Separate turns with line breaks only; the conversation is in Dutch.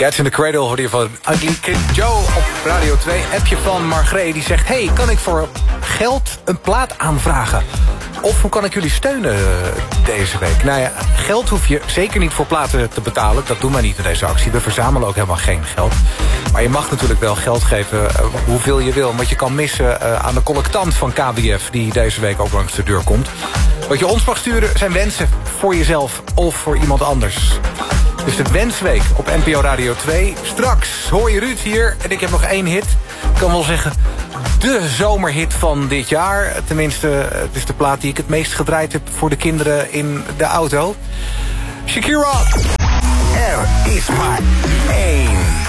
Cats in the Cradle hoorde je van Ugly Kid Joe op Radio 2. Appje van Margreet die zegt... Hey, kan ik voor geld een plaat aanvragen? Of hoe kan ik jullie steunen deze week? Nou ja, geld hoef je zeker niet voor platen te betalen. Dat doen wij niet in deze actie. We verzamelen ook helemaal geen geld. Maar je mag natuurlijk wel geld geven hoeveel je wil. Want je kan missen aan de collectant van KWF... die deze week ook langs de deur komt. Wat je ons mag sturen zijn wensen voor jezelf of voor iemand anders. Dus de Wensweek op NPO Radio 2. Straks hoor je Ruud hier en ik heb nog 1 hit. Ik kan wel zeggen, de zomerhit van dit jaar. Tenminste, het is de plaat die ik het meest gedraaid heb voor de kinderen in de auto. Shakira.
Er is maar 1